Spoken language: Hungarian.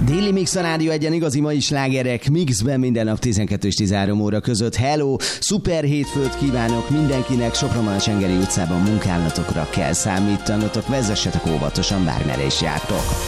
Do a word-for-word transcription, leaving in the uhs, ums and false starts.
Déli Mix a Rádió Egyen, igazi mai slágerek mixben minden nap tizenkettő és tizenhárom óra között. Hello! Szuper hétfőt kívánok mindenkinek! Sopron-Marha-Csengeri utcában munkálatokra kell számítanotok, vezessetek óvatosan, bármerre is jártok.